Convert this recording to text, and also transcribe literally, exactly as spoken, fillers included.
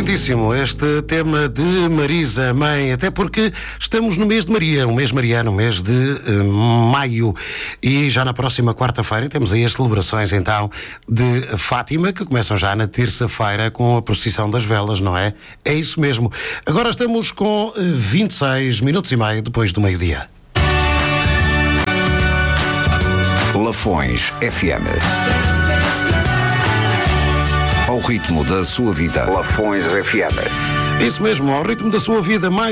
Lindíssimo este tema de Marisa Mãe, até porque estamos no mês de Maria, um mês mariano, um mês de uh, maio, e já na próxima quarta-feira temos aí as celebrações então de Fátima, que começam já na terça-feira com a procissão das velas, não é? É isso mesmo. Agora estamos com uh, vinte e seis minutos e meio depois do meio-dia. Lafões F M. Ao ritmo da sua vida. Lafões F M. Isso mesmo, ao ritmo da sua vida, mais